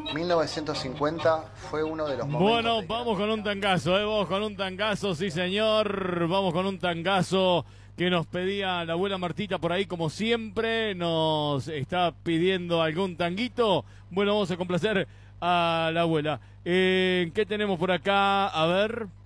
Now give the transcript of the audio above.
1950 fue uno de los momentos. Bueno, vamos con un tangazo, vamos con un tangazo, sí señor, vamos con un tangazo que nos pedía la abuela Martita por ahí, como siempre, nos está pidiendo algún tanguito. Bueno, vamos a complacer a la abuela. ¿Qué tenemos por acá? A ver.